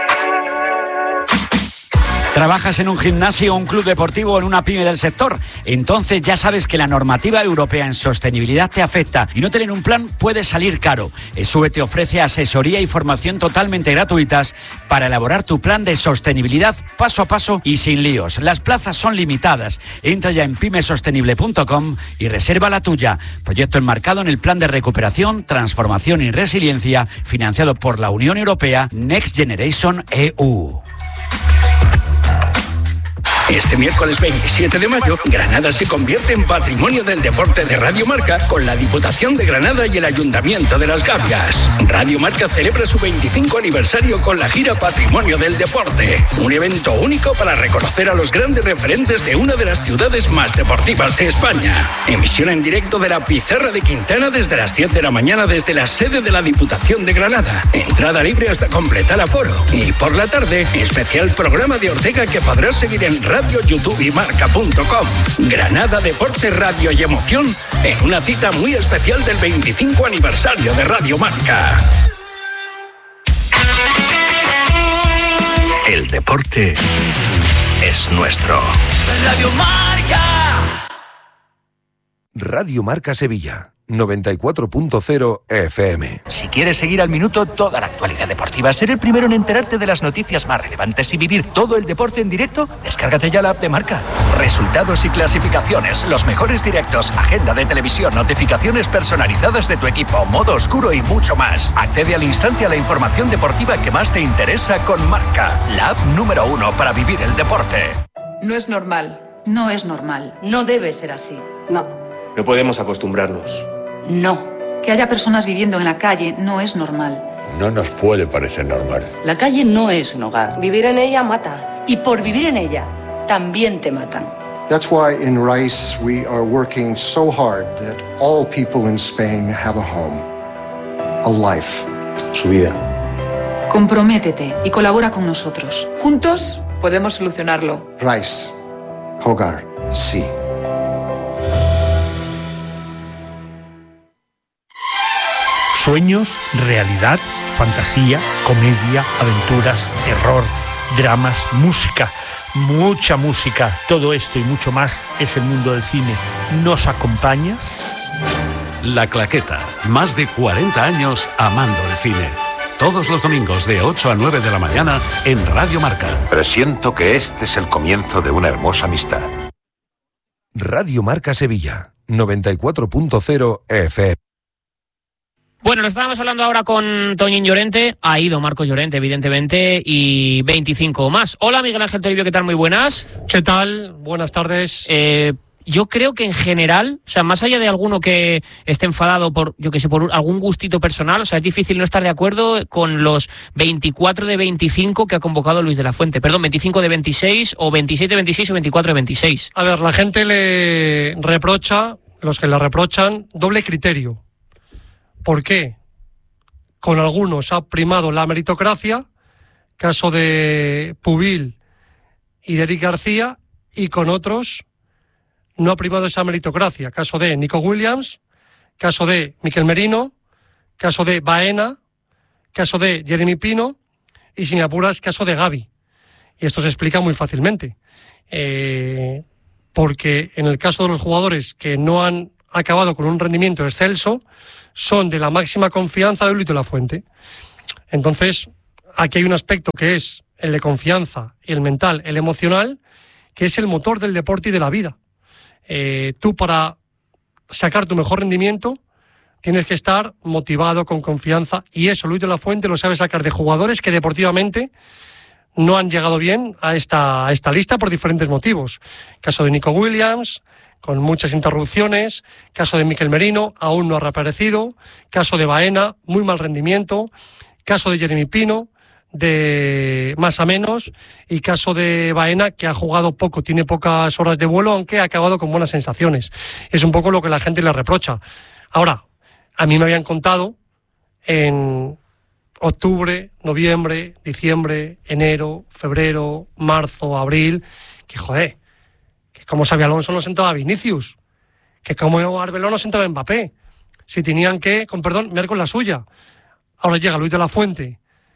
¿Trabajas en un gimnasio, un club deportivo o en una pyme del sector? Entonces ya sabes que la normativa europea en sostenibilidad te afecta y no tener un plan puede salir caro. ESUE te ofrece asesoría y formación totalmente gratuitas para elaborar tu plan de sostenibilidad paso a paso y sin líos. Las plazas son limitadas. Entra ya en pyme sostenible punto com y reserva la tuya. Proyecto enmarcado en el Plan de Recuperación, Transformación y Resiliencia financiado por la Unión Europea Next Generation E U. Este miércoles veintisiete de mayo, Granada se convierte en Patrimonio del Deporte de Radio Marca con la Diputación de Granada y el Ayuntamiento de Las Gavias. Radio Marca celebra su veinticinco aniversario con la gira Patrimonio del Deporte, un evento único para reconocer a los grandes referentes de una de las ciudades más deportivas de España. Emisión en directo de la Pizarra de Quintana desde las diez de la mañana desde la sede de la Diputación de Granada. Entrada libre hasta completar aforo. Y por la tarde, especial programa de Ortega que podrás seguir en Radio Radio, YouTube y Marca punto com. Granada, deporte, radio y emoción en una cita muy especial del veinticinco aniversario de Radio Marca. El deporte es nuestro. Radio Marca. Radio Marca Sevilla, noventa y cuatro punto cero F M. Si quieres seguir al minuto toda la actualidad deportiva, ser el primero en enterarte de las noticias más relevantes y vivir todo el deporte en directo, descárgate ya la app de Marca. Resultados y clasificaciones, los mejores directos, agenda de televisión, notificaciones personalizadas de tu equipo, modo oscuro y mucho más. Accede al instante a la información deportiva que más te interesa con Marca, la app número uno para vivir el deporte. No es normal. No es normal. No debe ser así. No. No podemos acostumbrarnos. No. Que haya personas viviendo en la calle no es normal. No nos puede parecer normal. La calle no es un hogar. Vivir en ella mata. Y por vivir en ella, también te matan. That's why in Rice we are working so hard that all people in Spain have a home. A life. Su vida. Comprométete y colabora con nosotros. Juntos podemos solucionarlo. Rice. Hogar. Sí. Sueños, realidad, fantasía, comedia, aventuras, terror, dramas, música, mucha música. Todo esto y mucho más es el mundo del cine. ¿Nos acompañas? La Claqueta. Más de cuarenta años amando el cine. Todos los domingos de ocho a nueve de la mañana en Radio Marca. Presiento que este es el comienzo de una hermosa amistad. Radio Marca Sevilla, noventa y cuatro punto cero F M. Bueno, nos estábamos hablando ahora con Toñín Llorente, ha ido Marcos Llorente, evidentemente, y veinticinco más. Hola, Miguel Ángel Toribio, ¿qué tal? Muy buenas. ¿Qué tal? Buenas tardes. Eh, yo creo que en general, o sea, más allá de alguno que esté enfadado por, yo que sé, por algún gustito personal, o sea, es difícil no estar de acuerdo con los veinticuatro de veinticinco que ha convocado Luis de la Fuente. Perdón, veinticinco de veintiséis, o veintiséis de veintiséis, o veinticuatro de veintiséis. A ver, la gente le reprocha, los que le reprochan, doble criterio. ¿Por qué? Con algunos ha primado la meritocracia, caso de Pubil y de Eric García, y con otros no ha primado esa meritocracia, caso de Nico Williams, caso de Mikel Merino, caso de Baena, caso de Jeremy Pino y, sin apuras, caso de Gavi. Y esto se explica muy fácilmente, eh, porque en el caso de los jugadores que no han acabado con un rendimiento excelso, son de la máxima confianza de Luis de la Fuente. Entonces, aquí hay un aspecto que es el de confianza, y el mental, el emocional, que es el motor del deporte y de la vida. Eh, tú, para sacar tu mejor rendimiento, tienes que estar motivado, con confianza, y eso Luis de la Fuente lo sabe sacar de jugadores que deportivamente no han llegado bien a esta, a esta lista por diferentes motivos. Caso de Nico Williams, con muchas interrupciones, caso de Mikel Merino, aún no ha reaparecido, caso de Baena, muy mal rendimiento, caso de Jeremy Pino, de más a menos, y caso de Baena, que ha jugado poco, tiene pocas horas de vuelo, aunque ha acabado con buenas sensaciones. Es un poco lo que la gente le reprocha. Ahora, a mí me habían contado en octubre, noviembre, diciembre, enero, febrero, marzo, abril, que joder, que como Xabi Alonso no sentaba a Vinicius, que como Arbeloa no sentaba a Mbappé, si tenían que, con perdón, ver con la suya. Ahora llega Luis de la Fuente,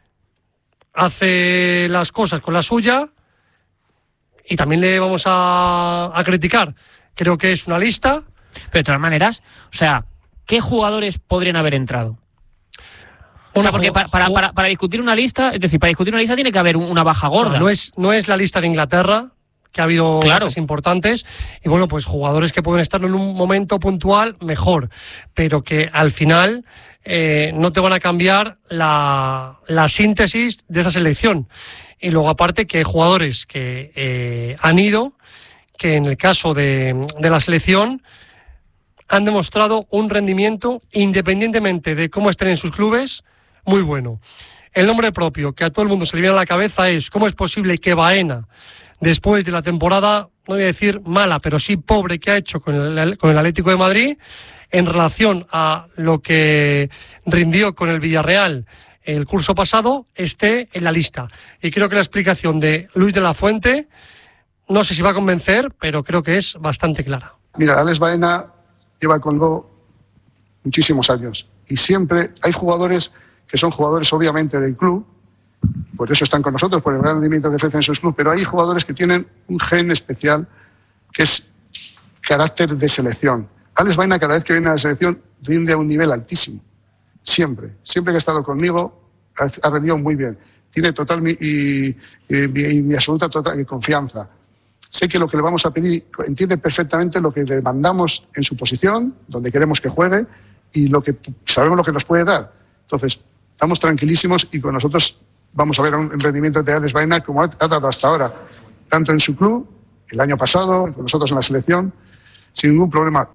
hace las cosas con la suya, y también le vamos a, a criticar. Creo que es una lista. Pero de todas maneras, o sea, ¿qué jugadores podrían haber entrado? O sea, porque para, para, para, para discutir una lista, es decir, para discutir una lista tiene que haber una baja gorda. No, no es, no es la lista de Inglaterra, que ha habido claro. cosas importantes, y bueno, pues jugadores que pueden estar en un momento puntual mejor, pero que al final eh, no te van a cambiar la, la síntesis de esa selección. Y luego, aparte, que hay jugadores que eh, han ido, que en el caso de, de la selección han demostrado un rendimiento, independientemente de cómo estén en sus clubes, muy bueno. El nombre propio que a todo el mundo se le viene a la cabeza es: ¿cómo es posible que Baena, después de la temporada, no voy a decir mala, pero sí pobre, que ha hecho con el, con el Atlético de Madrid, en relación a lo que rindió con el Villarreal el curso pasado, esté en la lista? Y creo que la explicación de Luis de la Fuente, no sé si va a convencer, pero creo que es bastante clara. Mira, Alex Baena lleva conmigo muchísimos años, y siempre hay jugadores que son jugadores obviamente del club, por eso están con nosotros, por el gran rendimiento que ofrecen en sus clubes, pero hay jugadores que tienen un gen especial, que es carácter de selección. Alex Baena, cada vez que viene a la selección, rinde a un nivel altísimo. Siempre. Siempre que ha estado conmigo, ha rendido muy bien. Tiene total mi, y, y, y mi absoluta total confianza. Sé que lo que le vamos a pedir, entiende perfectamente lo que le demandamos en su posición, donde queremos que juegue, y lo que sabemos lo que nos puede dar. Entonces, estamos tranquilísimos, y con nosotros vamos a ver un rendimiento de Alex Baena como ha dado hasta ahora, tanto en su club, el año pasado, con nosotros en la selección, sin ningún problema.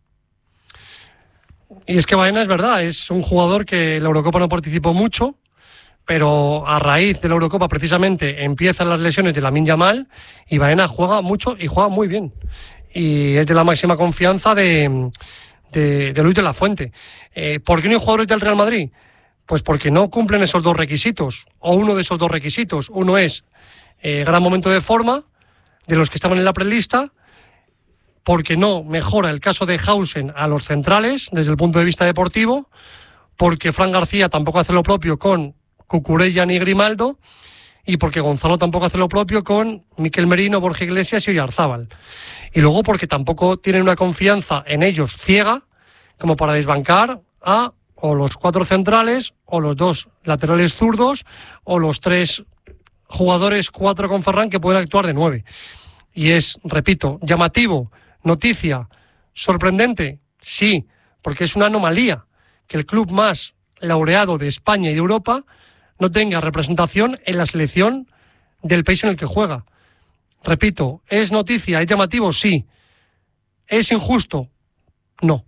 Y es que Baena, es verdad, es un jugador que en la Eurocopa no participó mucho, pero a raíz de la Eurocopa precisamente empiezan las lesiones de Lamine Yamal, y Baena juega mucho y juega muy bien. Y es de la máxima confianza de, de, de Luis de la Fuente. Eh, ¿Por qué no hay jugadores del Real Madrid? Pues porque no cumplen esos dos requisitos, o uno de esos dos requisitos. Uno es eh, gran momento de forma de los que estaban en la prelista, porque no mejora el caso de Hausen a los centrales desde el punto de vista deportivo, porque Fran García tampoco hace lo propio con Cucurella ni Grimaldo, y porque Gonzalo tampoco hace lo propio con Mikel Merino, Borja Iglesias y Oyarzábal. Y luego porque tampoco tienen una confianza en ellos ciega como para desbancar a o los cuatro centrales, o los dos laterales zurdos, o los tres jugadores, cuatro con Ferran, que pueden actuar de nueve. Y es, repito, llamativo Noticia sorprendente, sí, porque es una anomalía que el club más laureado de España y de Europa no tenga representación en la selección del país en el que juega. Repito, ¿es noticia, es llamativo? Sí. ¿Es injusto? No.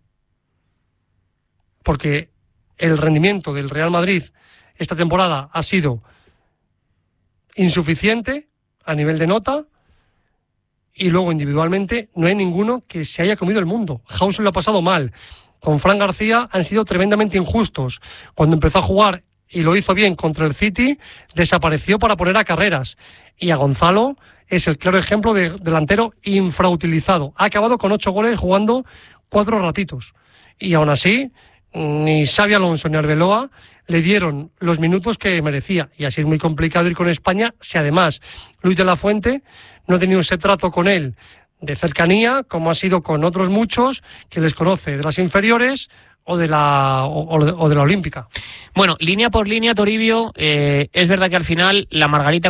Porque el rendimiento del Real Madrid esta temporada ha sido insuficiente a nivel de nota, y luego individualmente no hay ninguno que se haya comido el mundo. Hausen lo ha pasado mal. Con Fran García han sido tremendamente injustos. Cuando empezó a jugar y lo hizo bien contra el City, desapareció para poner a Carreras. Y a Gonzalo es el claro ejemplo de delantero infrautilizado. Ha acabado con ocho goles jugando cuatro ratitos. Y aún así, ni Xabi Alonso ni Arbeloa le dieron los minutos que merecía. Y así es muy complicado ir con España si además Luis de la Fuente no ha tenido ese trato con él de cercanía, como ha sido con otros muchos, que les conoce de las inferiores o de la o, o de la olímpica. Bueno, línea por línea, Toribio, eh, es verdad que al final la Margarita